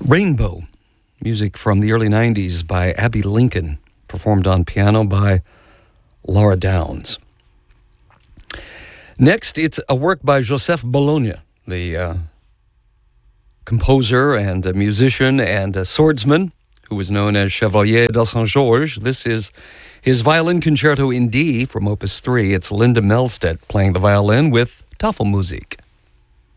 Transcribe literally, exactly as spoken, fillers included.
Rainbow, music from the early nineties by Abby Lincoln, performed on piano by Laura Downs. Next, it's a work by Joseph Bologna, the uh, composer and a musician and a swordsman who was known as Chevalier de Saint-Georges. This is his violin concerto in D from Opus three. It's Linda Melstedt playing the violin with Tafelmusik.